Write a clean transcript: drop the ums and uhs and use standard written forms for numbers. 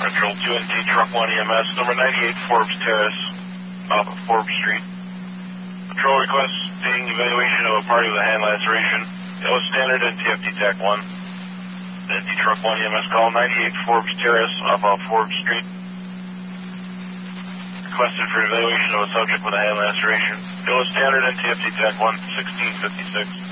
Control 2 NT Truck 1 EMS, number 98 Forbes Terrace, off of Forbes Street. Control requesting evaluation of a party with a hand laceration. Yellow Standard NTFT TAC 1. NT Truck 1 EMS call 98 Forbes Terrace, off of Forbes Street. Requested for evaluation of a subject with a hand laceration. Yellow Standard NTFT TAC 1, 1656.